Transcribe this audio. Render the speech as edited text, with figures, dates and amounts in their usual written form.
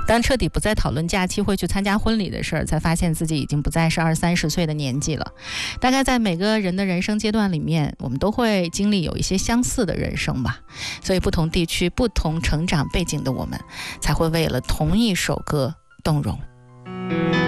当彻底不再讨论假期会去参加婚礼的事儿，才发现自己已经不再是20-30岁的年纪了。大概在每个人的人生阶段里面，我们都会经历有一些相似的人生吧。所以不同地区、不同成长背景的我们，才会为了同一首歌动容。